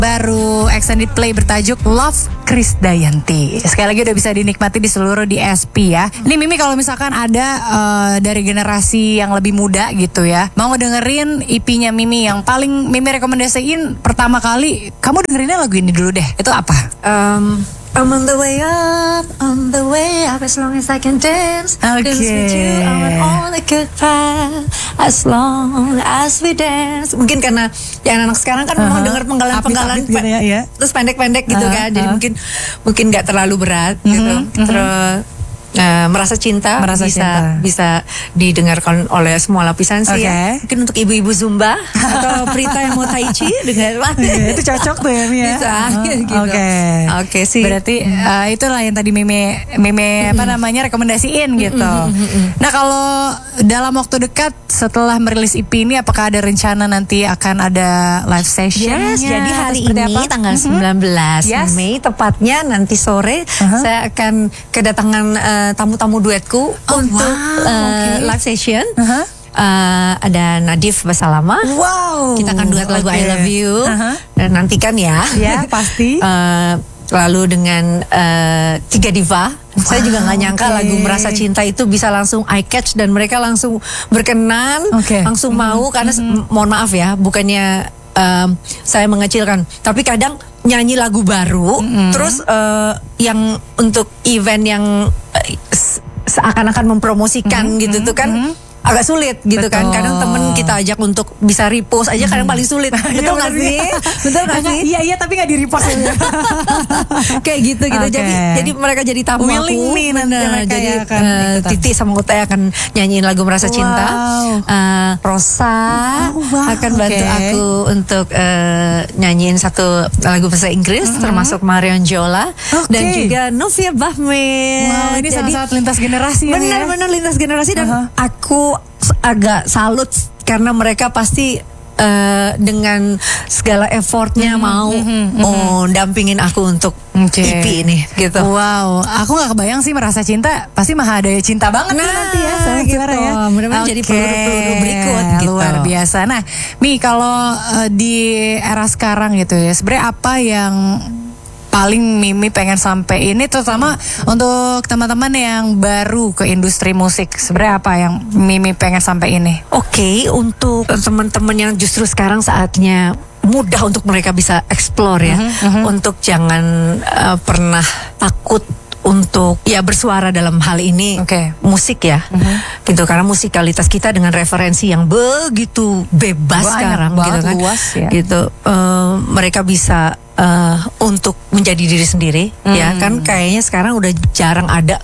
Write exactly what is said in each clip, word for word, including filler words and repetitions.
baru extended play bertajuk Love Krisdayanti. Sekali lagi udah bisa dinikmati di seluruh D S P ya. Ini Mimi kalau misalkan ada uh, dari generasi yang lebih muda gitu ya, mau dengerin E P-nya Mimi yang paling Mimi rekomendasiin pertama kali, kamu dengerinnya lagu ini dulu deh. Itu apa? Um, I'm on the way up, on the way up, as long as I can dance. Okay. Dance with you, I'm on a good path, as long as we dance. Mungkin karena yang anak sekarang kan memang Uh-huh. dengar penggalan-penggalan Gitu ya, ya. terus pendek-pendek gitu Uh-huh. kan, jadi Uh-huh. mungkin mungkin nggak terlalu berat Mhm, gitu. mhm. Terus Uh, merasa cinta Merasa bisa cinta. bisa didengarkan oleh semua lapisan sih ya. Oke. Mungkin untuk ibu-ibu Zumba atau Prita yang mau tai chi dengar. Iya, itu cocok tuh ya, Mi ya. Bisa, Uh-huh. gitu. Oke. Oke sih. Berarti uh, itulah yang tadi Mimi Mimi apa namanya rekomendasiin gitu. Nah, kalau dalam waktu dekat setelah merilis E P ini, apakah ada rencana nanti akan ada live session? Yes, jadi hari seperti ini apa? tanggal Mhm. sembilan belas Yes. Mei tepatnya nanti sore Uh-huh. saya akan kedatangan uh, tamu-tamu duetku Oh, untuk wow, uh, okay. live session. Uh-huh. Uh, ada Nadif Basalama. Wow. Kita akan duet lagu Oke. I Love You. Uh-huh. Dan nantikan ya. Ya, pasti. Uh, lalu dengan uh, tiga diva. Saya juga nggak nyangka oke. lagu Merasa Cinta itu bisa langsung eye catch dan mereka langsung berkenan, Oke. langsung mau karena mm-hmm. mohon maaf ya, bukannya um, saya mengecilkan, tapi kadang nyanyi lagu baru, Mm-hmm. terus uh, yang untuk event yang uh, se- seakan-akan mempromosikan Mm-hmm. gitu tuh kan. Mm-hmm. Agak sulit gitu kan. Betul. Kadang temen kita ajak untuk bisa repost aja kadang paling sulit. Betul nggak sih? Betul nggak sih? Iya iya tapi nggak di repost ya. Kayak gitu gitu. Oke. Jadi jadi mereka jadi tamu Willing aku. nih nanti Bener. mereka Jadi ya akan eh, ikutan. Titi sama Uta akan nyanyiin lagu Merasa Wow. Cinta. Eh, Rosa Oh, wow. akan bantu Oke. aku untuk eh, nyanyiin satu lagu bahasa Inggris termasuk Marion Jola Oke. dan juga Novia Bahmit. Wow, ini Jadi, sangat-sangat lintas generasi ya, Mi, ya. benar-benar lintas generasi dan Uh-huh. aku agak salut karena mereka pasti uh, dengan segala effortnya mau oh, dampingin aku untuk Oke. E P ini gitu. Wow, aku nggak kebayang sih Merasa Cinta pasti Mahadaya Cinta banget nih Nah, nanti ya sama gitu. suara ya. Mudah-mudahan jadi peluru-peluru berikut gitu. Luar biasa. Nah, Mi kalau uh, di era sekarang gitu ya, sebenarnya apa yang paling Mimi pengen sampai ini, terutama untuk teman-teman yang baru ke industri musik, sebenarnya apa yang Mimi pengen sampai ini? Oke, untuk teman-teman yang justru sekarang saatnya mudah untuk mereka bisa explore ya, untuk jangan uh, pernah takut untuk ya bersuara dalam hal ini. Oke. Musik ya, gitu karena musikalitas kita dengan referensi yang begitu bebas Banyak sekarang, banget, gitu kan, luas ya. gitu uh, mereka bisa uh, untuk menjadi diri sendiri, ya kan kayaknya sekarang udah jarang ada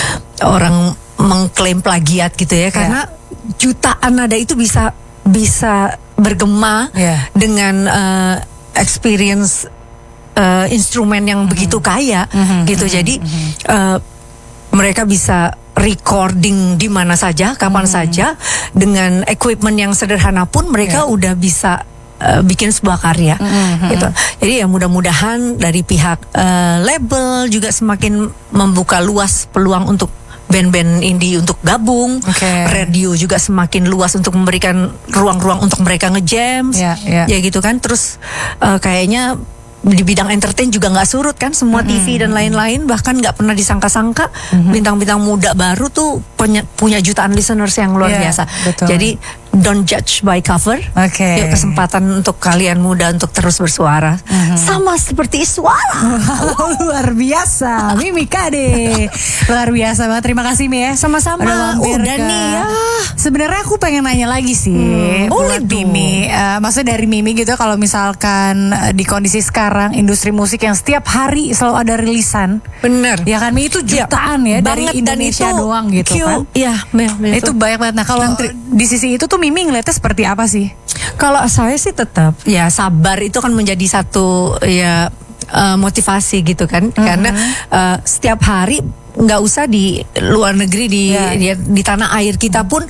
orang mengklaim plagiat gitu ya, karena jutaan nada itu bisa bisa bergema Yeah. dengan uh, experience uh, instrumen yang begitu kaya, gitu. Jadi uh, mereka bisa recording di mana saja, kapan saja, dengan equipment yang sederhana pun mereka Yeah. udah bisa uh, bikin sebuah karya, gitu. Jadi ya mudah-mudahan dari pihak uh, label juga semakin membuka luas peluang untuk band-band indie untuk gabung, Oke. radio juga semakin luas untuk memberikan ruang-ruang untuk mereka nge-jam, Ya, ya. ya gitu kan. Terus uh, kayaknya di bidang entertain juga nggak surut kan, semua T V dan lain-lain, bahkan nggak pernah disangka-sangka bintang-bintang muda baru tuh punya, punya jutaan listeners yang luar Ya, biasa. betul. Jadi don't judge by cover. Oke. Yuk, kesempatan untuk kalian muda untuk terus bersuara, sama seperti suara. Luar biasa, Mimi Kade. Luar biasa banget. Terima kasih Mi ya. Sama-sama. Udah mampir Udah ke- nih ya. Sebenarnya aku pengen nanya lagi sih. Hmm, boleh buat dong. Mimi. Eh, maksudnya dari Mimi gitu, kalau misalkan eh, di kondisi sekarang industri musik yang setiap hari selalu ada rilisan. Bener. Ya kan Mi, itu jutaan ya, dari Banget, dan Indonesia itu doang gitu Q, kan. Iya, me- me- Itu banyak banget. Nah, kalau di sisi itu tuh Mimi ngeliatnya seperti apa sih? Kalau saya sih tetap ya sabar itu kan menjadi satu ya uh, motivasi gitu kan, karena uh, setiap hari nggak usah di luar negeri, di Ya. di, di tanah air kita pun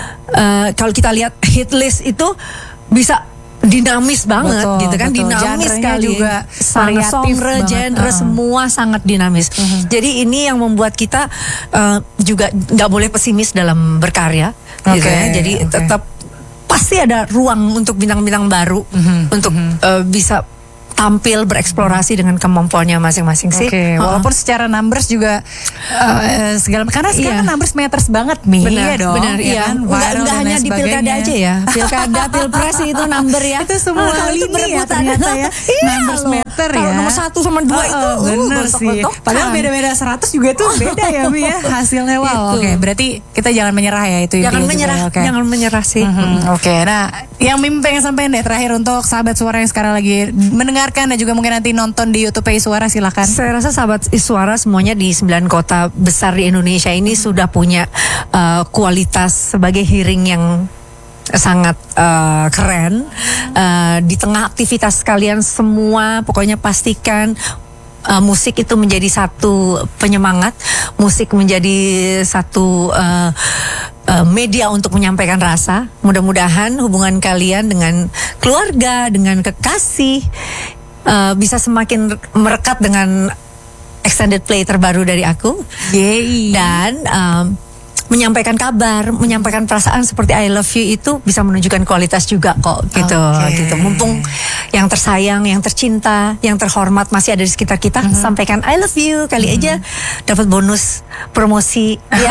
uh, kalau kita lihat hit list itu bisa dinamis banget. Betul, gitu kan, betul. dinamis Genre-nya sekali, juga sangat variatif genre, banget. genre Uh-uh. semua sangat dinamis. Jadi ini yang membuat kita uh, juga nggak boleh pesimis dalam berkarya, gitu Oke, ya. Jadi oke. tetap pasti ada ruang untuk bintang-bintang baru untuk uh, bisa tampil bereksplorasi dengan kemampuannya masing-masing sih. Oke, Uh-uh. walaupun secara numbers juga uh, segala karena sekarang Iya. numbers matters banget Mi. Benar, Iya dong. benar, ya iya. kan? Enggak, Viral enggak dan hanya lain di pilkada sebagainya. aja ya. Pilkada, pilpres itu number ya. Itu semua Ah, lini itu ya berebutan. ternyata ya. Iya Numbers loh. matter Kalau ya. nomor satu sama dua Oh, itu, oh, uh, bener sih. gontok-gontokan. Padahal beda-beda seratus juga tuh beda ya Mi ya hasilnya. Wow. Itu. Oke, berarti kita jangan menyerah ya itu Jangan intinya juga menyerah, ya, oke. jangan menyerah sih. Mhm, Oke, nah yang Mimi pengen sampaikan deh terakhir untuk sahabat suara yang sekarang lagi mendengarkan dan juga mungkin nanti nonton di YouTube Iswara, silakan. Saya rasa sahabat Iswara semuanya di sembilan kota besar di Indonesia ini sudah punya uh, kualitas sebagai hearing yang sangat uh, keren. Uh, di tengah aktivitas kalian semua, pokoknya pastikan uh, musik itu menjadi satu penyemangat, musik menjadi satu uh, uh, media untuk menyampaikan rasa. Mudah-mudahan hubungan kalian dengan keluarga, dengan kekasih uh, bisa semakin merekat dengan extended play terbaru dari aku. Yeay. Dan um, menyampaikan kabar, menyampaikan perasaan seperti I love you itu bisa menunjukkan kualitas juga kok gitu. Oke. Gitu. Mumpung yang tersayang, yang tercinta, yang terhormat masih ada di sekitar kita, Mhm. sampaikan I love you kali aja dapat bonus promosi. Ya.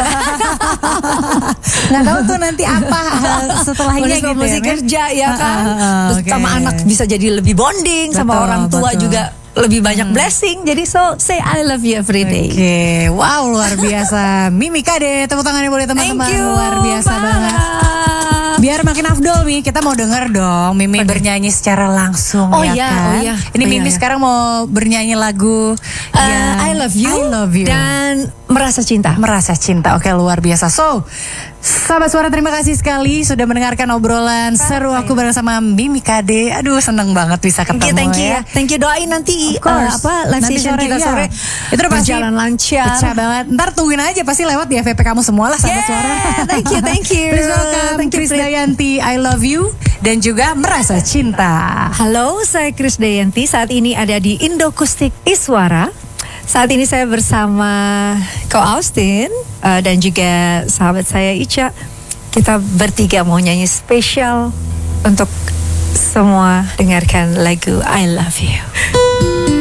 Nggak tahu tuh nanti apa hal setelahnya Bonus gitu promosi ya, Mi? kerja ya kan. Ah, ah, ah, Terus oke. sama anak bisa jadi lebih bonding, sama Betul, orang tua betul. juga lebih banyak blessing. Jadi so say I love you every day. Oke, wow luar biasa. Mimi Kade, tepuk tangannya boleh teman-teman. Thank you, Luar biasa Mbak. banget. Biar makin afdol Mi, kita mau denger dong Mimi bernyanyi secara langsung Oh ya iya, kan. oh iya. Ini Oh Mimi iya, iya. sekarang mau bernyanyi lagu Uh, yang I love you, I love you. dan merasa cinta. Merasa cinta. Oke, luar biasa. So, sahabat suara terima kasih sekali sudah mendengarkan obrolan seru aku bareng sama Mimi Kade. Aduh, seneng banget bisa Thank ketemu you, thank you, ya. thank you. Doain nanti Of course. uh, apa live Nanti session sore, kita iya. sore Itu udah pasti berjalan lancar. pecah banget. Ntar tungguin aja pasti lewat di F V P kamu semua lah sahabat Yeah, suara. thank you, thank you. Please welcome Thank you, Chris Prit. Dayanti, I love you dan juga Merasa Cinta. Halo, saya Chris Dayanti. Saat ini ada di Indokustik Iswara. Saat ini saya bersama Ko Austin uh, dan juga sahabat saya Ica. Kita bertiga mau nyanyi spesial untuk semua dengarkan lagu I Love You.